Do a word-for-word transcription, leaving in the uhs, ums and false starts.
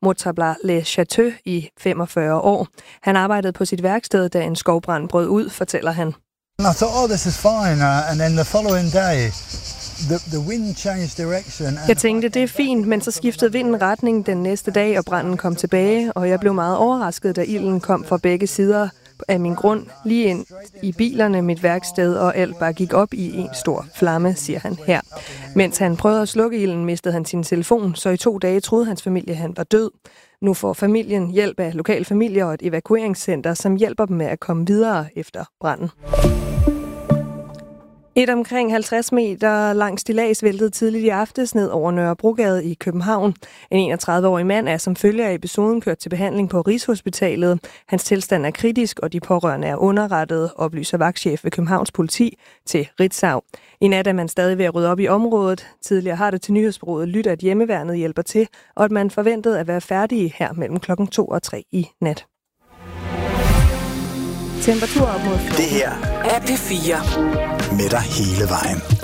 Murtabla Le Chateau i femogfyrre år. Han arbejdede på sit værksted, da en skovbrand brød ud, fortæller han. And I thought, oh, this is fine. Uh, and then the following day, the, the wind changed direction. And Jeg tænkte, det er fint, men så skiftede vinden retning den næste dag, og branden kom tilbage, og jeg blev meget overrasket, da ilden kom fra begge sider af min grund, lige ind i bilerne, mit værksted, og alt bare gik op i en stor flamme, siger han her. Mens han prøvede at slukke ilden, mistede han sin telefon, så i to dage troede hans familie, at han var død. Nu får familien hjælp af lokal familie og et evakueringscenter, som hjælper dem med at komme videre efter branden. Et omkring halvtreds meter langt stillads væltede tidligt i aftes ned over Nørrebrogade i København. En enogtredive-årig mand er som følge af episoden kørt til behandling på Rigshospitalet. Hans tilstand er kritisk, og de pårørende er underrettet, oplyser vagtchef ved Københavns Politi til Ritzau. I nat er man stadig ved at rydde op i området. Tidligere har det til nyhedsbureauet lyttet, at hjemmeværnet hjælper til, og at man forventede at være færdige her mellem klokken to og tre i nat. Temperatur op mod fjorten. Det her er P fire. Med dig hele vejen.